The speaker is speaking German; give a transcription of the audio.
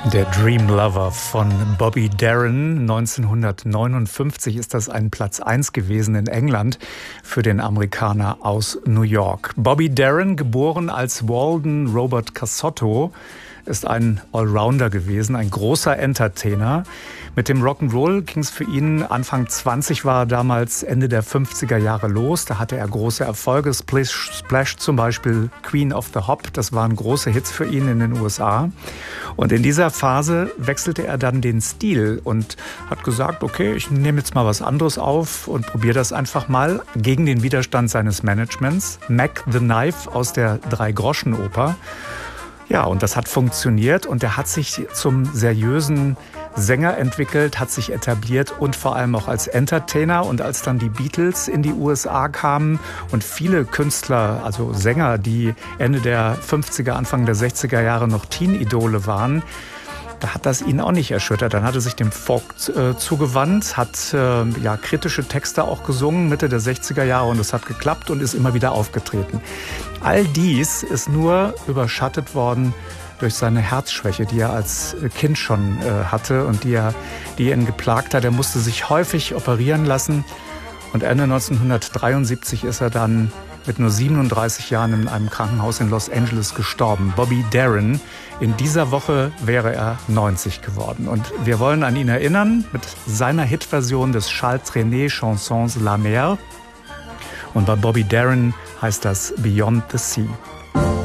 Der Dream Lover von Bobby Darin. 1959 ist das ein Platz 1 gewesen in England für den Amerikaner aus New York. Bobby Darin, geboren als Walden Robert Cassotto, ist ein Allrounder gewesen, ein großer Entertainer. Mit dem Rock'n'Roll ging es für ihn, Anfang 20 war er damals, Ende der 50er Jahre los. Da hatte er große Erfolge. Splash zum Beispiel, Queen of the Hop, das waren große Hits für ihn in den USA. Und in dieser Phase wechselte er dann den Stil und hat gesagt, okay, ich nehme jetzt mal was anderes auf und probiere das einfach mal gegen den Widerstand seines Managements. Mac the Knife aus der Drei-Groschen-Oper. Ja, und das hat funktioniert und er hat sich zum seriösen Sänger entwickelt, hat sich etabliert und vor allem auch als Entertainer. Und als dann die Beatles in die USA kamen und viele Künstler, also Sänger, die Ende der 50er, Anfang der 60er Jahre noch Teen-Idole waren, da hat das ihn auch nicht erschüttert. Dann hat er sich dem Folk zugewandt, hat kritische Texte auch gesungen, Mitte der 60er Jahre, und es hat geklappt und ist immer wieder aufgetreten. All dies ist nur überschattet worden durch seine Herzschwäche, die er als Kind schon hatte und die ihn geplagt hat. Er musste sich häufig operieren lassen und Ende 1973 ist er dann mit nur 37 Jahren in einem Krankenhaus in Los Angeles gestorben. Bobby Darin. In dieser Woche wäre er 90 geworden. Und wir wollen an ihn erinnern mit seiner Hitversion des Charles Trenet Chansons La Mer. Und bei Bobby Darin heißt das Beyond the Sea.